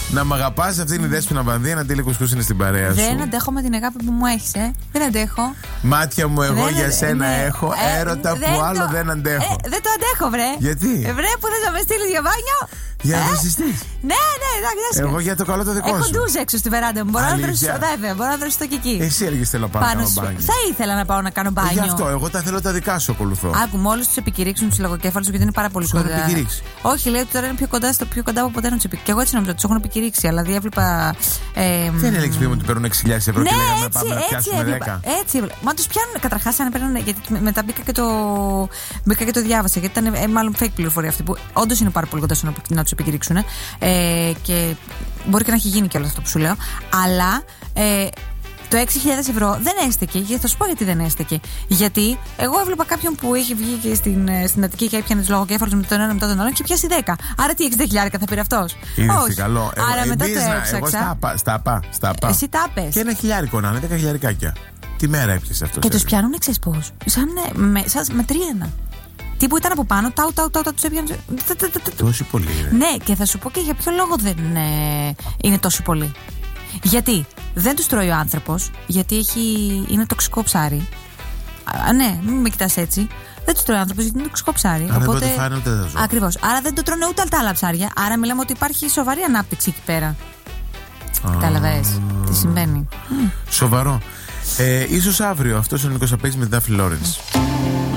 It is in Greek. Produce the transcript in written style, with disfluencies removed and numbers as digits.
Να μ' αγαπάς, αυτή είναι η Δέσποινα Βανδύ. Ένα Αντίλη Κουσκούς είναι στην παρέα σου. Δεν αντέχω με την αγάπη που μου έχεις, Δεν αντέχω. Μάτια μου, εγώ για σένα έχω έρωτα που άλλο δεν αντέχω. Δεν το αντέχω, βρε. Γιατί? Βρε, που θες να με στείλεις για μπάνιο. Για να βασιστείς. Ναι, εντάξει. Εγώ για το καλό το δικό σου. Έχω ντουζ έξω στη βεράντα μου. Μπορώ να δροσιστώ και εκεί. Εσύ έλεγες θέλω να πάω να κάνω μπάνιο. Θα ήθελα να πάω να κάνω μπάνιο. Γι' αυτό, εγώ τα θέλω τα δικά σου, ακολουθώ. Άκου, μόλις τους επικηρύξουν τους λογοκέφαλους, γιατί είναι πάρα πολύ κοντά. Όχι, λέει ότι τώρα είναι πιο κοντά από ποτέ να τους επικηρύξει. Και εγώ έτσι νομίζω ότι τους έχουν επικηρύξει, αλλά διέβλεπα. Δεν έλεγες πριν ότι παίρνουν 6.000 ευρώ και λέγαμε να πάμε να πιάσουμε 10. Έτσι, μα τους πιάνουν καταρχάς αν παίρνουν. Γιατί μετά μπήκα και το διάβασα. Γιατί ήταν μάλλον fake πληροφορία αυτή που όντως είναι πάρα πολύ κοντά στο να τους επικηρύξουν. Και μπορεί και να έχει γίνει και όλο αυτό που σου λέω. Αλλά το 6.000 ευρώ δεν έστεκε. Και θα σου πω γιατί δεν έστεκε. Γιατί εγώ έβλεπα κάποιον που είχε βγει και στην Αττική και έπιανε τους λογοκέφαλους με τον ένα μετά τον άλλον και πιάσει 10. Άρα τι, 60.000 θα πήρε αυτός? Όχι. Καλό. Άρα μετά το έψαξα. Εγώ στα πα. Εσύ τα πες. Και 1.000 να είναι 10.000. Τι μέρα έπιασε αυτό? Και τους πιάνουν, ξέρεις πώς? Σαν με τρίανα. Τι που ήταν από πάνω, τους έπιανε. Τόσο πολύ. Ναι, και θα σου πω και για ποιο λόγο δεν είναι τόσο πολύ. Γιατί δεν τους τρώει ο άνθρωπος, γιατί είναι τοξικό ψάρι. Ναι, μην με κοιτάς έτσι. Δεν τους τρώει ο άνθρωπος γιατί είναι τοξικό ψάρι. Άρα οπότε... δεν το φάνε ούτε τα ζώα. Ακριβώς. Άρα δεν το τρώνε ούτε τα άλλα ψάρια. Άρα μιλάμε ότι υπάρχει σοβαρή ανάπτυξη εκεί πέρα. Καταλαβαίνεις τι συμβαίνει? Σοβαρό. Ίσως αύριο αυτός ο Νίκος θα παίξει με την Daphne Lawrence.